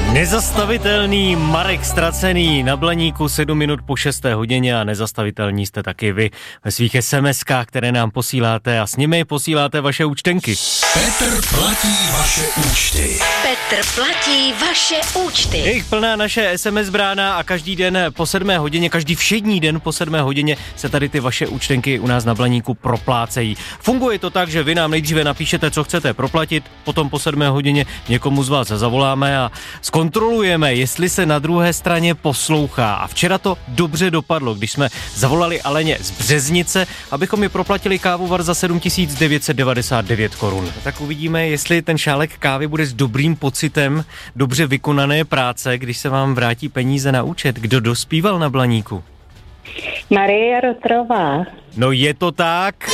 Nezastavitelný Marek Ztracený na Blaníku 7 minut po 6. hodině a nezastavitelní jste taky vy ve svých SMS-kách, které nám posíláte a s nimi posíláte vaše účtenky. Petr platí vaše účty. Petr platí vaše účty. Je jich plná naše SMS brána a každý den po 7. hodině, každý všední den po 7. hodině se tady ty vaše účtenky u nás na Blaníku proplácejí. Funguje to tak, že vy nám nejdříve napíšete, co chcete proplatit, potom po 7. hodině někomu z vás zavoláme a zkontrolujeme, jestli se na druhé straně poslouchá. A včera to dobře dopadlo, když jsme zavolali Aleně z Březnice, abychom ji proplatili kávovar za 7999 korun. Tak uvidíme, jestli ten šálek kávy bude s dobrým pocitem dobře vykonané práce, když se vám vrátí peníze na účet. Kdo dospíval na Blaníku? Marie Rotrová. No je to tak.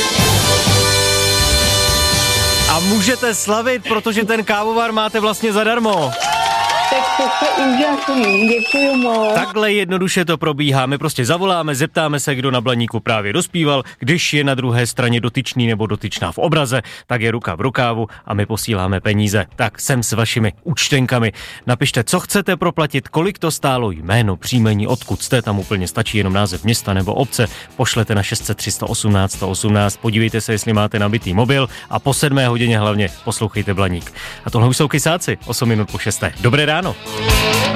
A můžete slavit, protože ten kávovar máte vlastně zadarmo. Tak to je úžasný, děkuju moc. Takhle jednoduše to probíhá, my prostě zavoláme, zeptáme se, kdo na Blaníku právě dospíval, když je na druhé straně dotyčný nebo dotyčná v obraze, tak je ruka v rukávu a my posíláme peníze. Tak sem s vašimi účtenkami. Napište, co chcete proplatit, kolik to stálo, jméno, příjmení, odkud jste, tam úplně stačí jenom název města nebo obce, pošlete na 600 318 118, podívejte se, jestli máte nabitý mobil a po 7. hodině hlavně poslouchejte Blaník. A tohle už jsou Kysáci, 8 minut po 6. Dobré ráno.